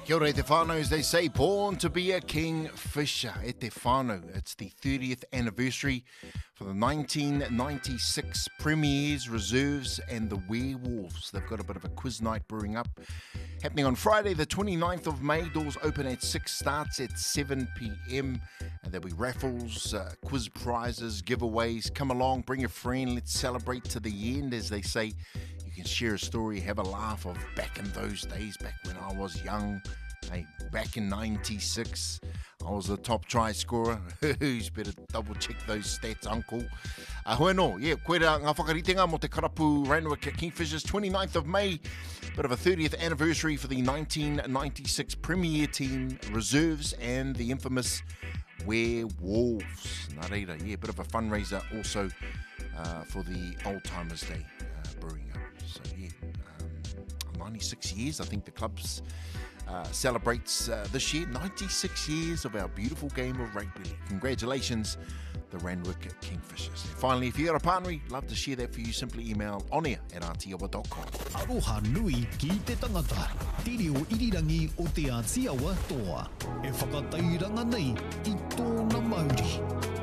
Kia ora e te whānau, as they say, born to be a kingfisher. E te whānau, it's the 30th anniversary for the 1996 Premiers, Reserves and the Werewolves. They've got a bit of a quiz night brewing up. Happening on Friday, the 29th of May. Doors open at 6, starts at 7 p.m. And there'll be raffles, quiz prizes, giveaways. Come along, bring a friend, let's celebrate to the end, as they say. You can share a story, have a laugh of back in those days, back when I was young. Hey, back in 96, I was the top try scorer. Who's better double check those stats, uncle? Hoi no, yeah, koe rea ngā whakaritenga mo te karapu Randwick Kingfishers, 29th of May, bit of a 30th anniversary for the 1996 Premier Team, Reserves and the infamous Werewolves. Nā reira, yeah, bit of a fundraiser also for the Old Timers Day brewing up. So yeah, 96 years, I think the club's celebrates this year, 96 years of our beautiful game of rugby league. Congratulations, the Randwick Kingfishers. And finally, if you got a partner, love to share that for you. Simply email onia@aotearoa.com. Aroha nui ki te tangata. Tiri o irirangi o te Aotearoa toa. E whakatairanga nei i tōna Māori.